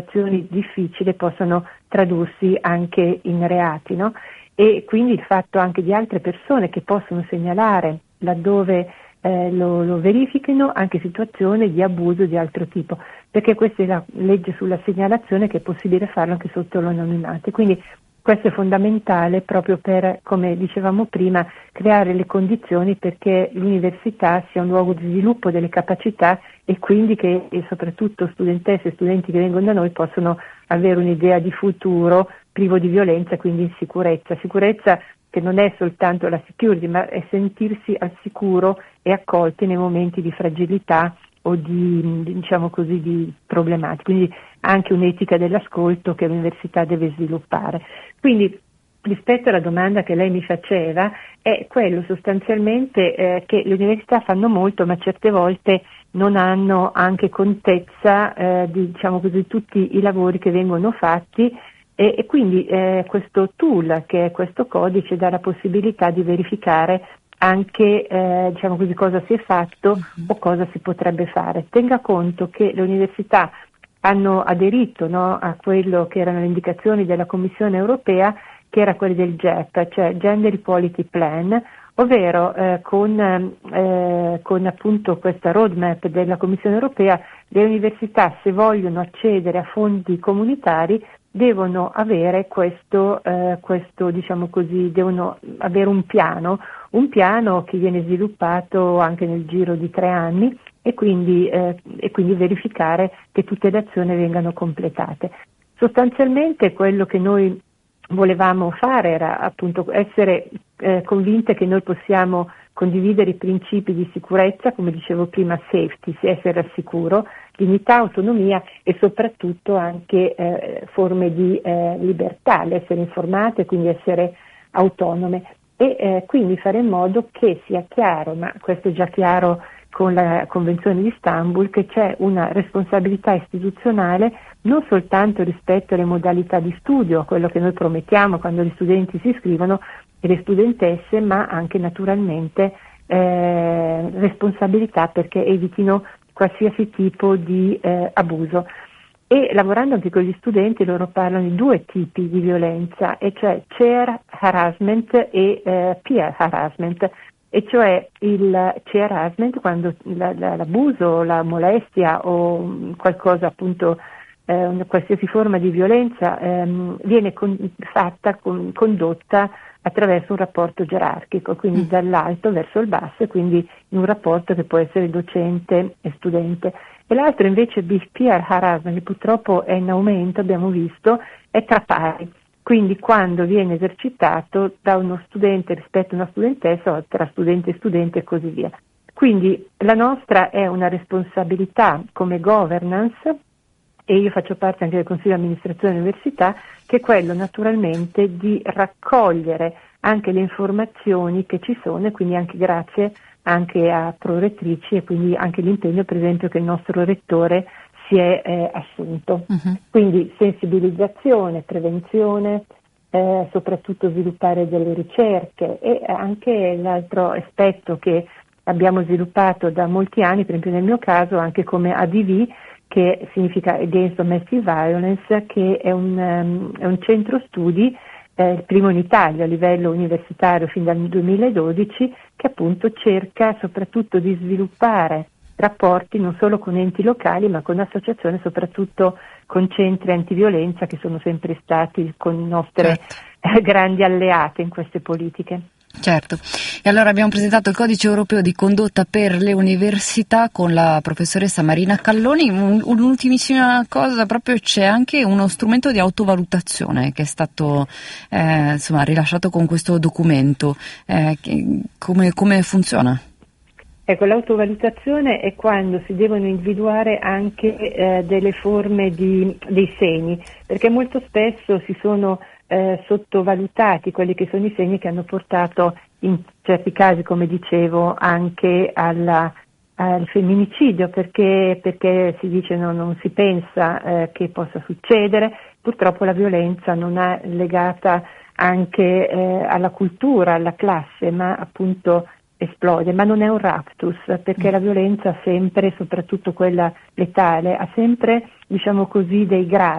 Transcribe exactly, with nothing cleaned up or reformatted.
situazioni difficili possano tradursi anche in reati, no? E quindi il fatto anche di altre persone che possono segnalare laddove eh, lo, lo verifichino anche situazioni di abuso di altro tipo, perché questa è la legge sulla segnalazione che è possibile farlo anche sotto l'anonimato. Quindi questo è fondamentale proprio per, come dicevamo prima, creare le condizioni perché l'università sia un luogo di sviluppo delle capacità e quindi che e soprattutto studentesse e studenti che vengono da noi possono avere un'idea di futuro privo di violenza, quindi in sicurezza. Sicurezza che non è soltanto la security, ma è sentirsi al sicuro e accolti nei momenti di fragilità o di, diciamo così, di problematiche. Quindi anche un'etica dell'ascolto che l'università deve sviluppare. Quindi rispetto alla domanda che lei mi faceva è quello sostanzialmente eh, che le università fanno molto ma certe volte non hanno anche contezza eh, di diciamo così tutti i lavori che vengono fatti e, e quindi eh, questo tool che è questo codice dà la possibilità di verificare anche eh, diciamo così cosa si è fatto uh-huh. o cosa si potrebbe fare. Tenga conto che le università hanno aderito no, a quello che erano le indicazioni della Commissione europea, che era quello del G E P, cioè Gender Equality Plan, ovvero eh, con, eh, con appunto questa roadmap della Commissione europea le università, se vogliono accedere a fondi comunitari, devono avere questo, eh, questo diciamo così, devono avere un piano, un piano che viene sviluppato anche nel giro di tre anni e quindi, eh, e quindi verificare che tutte le azioni vengano completate. Sostanzialmente quello che noi volevamo fare era appunto essere eh, convinte che noi possiamo condividere i principi di sicurezza, come dicevo prima, safety, essere al sicuro, dignità, autonomia e soprattutto anche eh, forme di eh, libertà, l'essere informate, quindi essere autonome e eh, quindi fare in modo che sia chiaro, ma questo è già chiaro con la Convenzione di Istanbul, che c'è una responsabilità istituzionale non soltanto rispetto alle modalità di studio, quello che noi promettiamo quando gli studenti si iscrivono e le studentesse, ma anche naturalmente eh, responsabilità perché evitino qualsiasi tipo di eh, abuso. E lavorando anche con gli studenti loro parlano di due tipi di violenza, e cioè chair harassment e eh, peer harassment. E cioè il chair harassment quando la, la, l'abuso, la molestia o qualcosa appunto, eh, una qualsiasi forma di violenza ehm, viene con, fatta, con, condotta attraverso un rapporto gerarchico, quindi mm. dall'alto verso il basso, e quindi in un rapporto che può essere docente e studente. E l'altro invece peer harassment, che purtroppo è in aumento, abbiamo visto, è tra pari. Quindi quando viene esercitato da uno studente rispetto a una studentessa o tra studente e studente e così via. Quindi la nostra è una responsabilità come governance, e io faccio parte anche del Consiglio di amministrazione dell'università, che è quello naturalmente di raccogliere anche le informazioni che ci sono, e quindi anche grazie anche a prorettrici e quindi anche l'impegno per esempio che il nostro rettore si è eh, assunto. Uh-huh. Quindi sensibilizzazione, prevenzione, eh, soprattutto sviluppare delle ricerche, e anche l'altro aspetto che abbiamo sviluppato da molti anni, per esempio nel mio caso anche come A D V, che significa Against Domestic Violence, che è un, um, è un centro studi, eh, il primo in Italia a livello universitario fin dal duemiladodici, che appunto cerca soprattutto di sviluppare rapporti non solo con enti locali ma con associazioni, soprattutto con centri antiviolenza che sono sempre stati con nostre certo. eh, grandi alleate in queste politiche. Certo, e allora abbiamo presentato il codice europeo di condotta per le università con la professoressa Marina Calloni. Un, un'ultimissima cosa, proprio c'è anche uno strumento di autovalutazione che è stato eh, insomma rilasciato con questo documento. Eh, che, come, come funziona? Ecco, l'autovalutazione è quando si devono individuare anche eh, delle forme di, dei segni, perché molto spesso si sono eh, sottovalutati quelli che sono i segni che hanno portato in certi casi, come dicevo, anche alla, al femminicidio, perché, perché si dice no, non si pensa eh, che possa succedere. Purtroppo la violenza non è legata anche eh, alla cultura, alla classe, ma appunto esplode, ma non è un raptus, perché la violenza ha sempre, soprattutto quella letale, ha sempre, diciamo così, dei gradi.